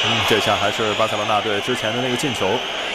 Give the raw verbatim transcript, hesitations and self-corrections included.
嗯，这下还是巴塞罗那队之前的那个进球